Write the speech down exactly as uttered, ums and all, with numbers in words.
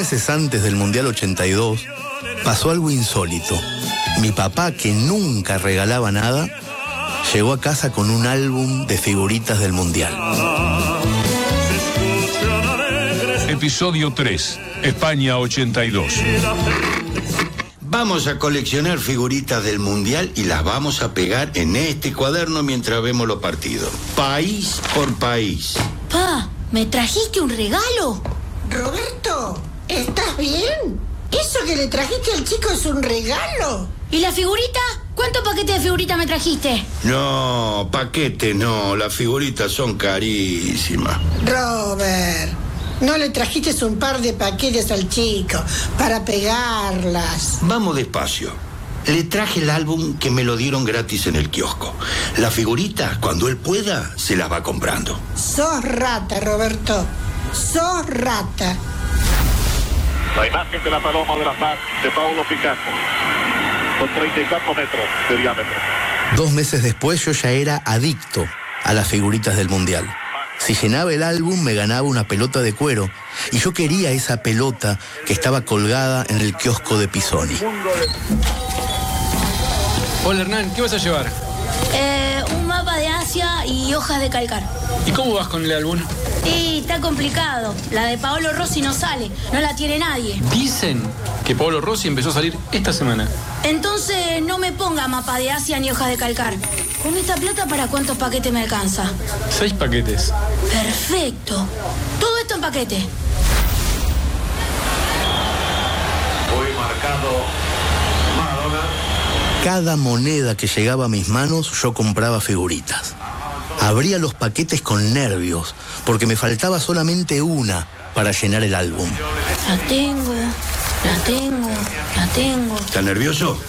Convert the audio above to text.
meses antes del Mundial ochenta y dos, pasó algo insólito. Mi papá, que nunca regalaba nada, llegó a casa con un álbum de figuritas del Mundial. Episodio tres, España ochenta y dos. Vamos a coleccionar figuritas del Mundial y las vamos a pegar en este cuaderno mientras vemos los partidos. País por país. Pa, ¿me trajiste un regalo? Roberto, ¿estás bien? ¿Eso que le trajiste al chico es un regalo? ¿Y la figurita? ¿Cuántos paquetes de figurita me trajiste? No, paquete no, las figuritas son carísimas. Robert, no le trajiste un par de paquetes al chico para pegarlas. Vamos despacio. Le traje el álbum que me lo dieron gratis en el kiosco. La figurita, cuando él pueda, se las va comprando. Sos rata, Roberto. Sos rata. La imagen de la paloma de la paz de Paulo Picasso, con treinta y cuatro metros de diámetro. Dos meses después yo ya era adicto a las figuritas del Mundial. Si llenaba el álbum me ganaba una pelota de cuero y yo quería esa pelota que estaba colgada en el kiosco de Pisoni. Hola Hernán, ¿qué vas a llevar? Eh, un mapa de Asia y hojas de calcar. ¿Y cómo vas con el álbum? Y está complicado. La de Paolo Rossi no sale, no la tiene nadie. Dicen que Paolo Rossi empezó a salir esta semana. Entonces no me ponga mapa de Asia ni hojas de calcar. ¿Con esta plata para cuántos paquetes me alcanza? Seis paquetes. Perfecto. Todo esto en paquete. Hoy marcado Maradona. Cada moneda que llegaba a mis manos yo compraba figuritas. Abría los paquetes con nervios, porque me faltaba solamente una para llenar el álbum. La tengo, la tengo, la tengo. ¿Está nervioso?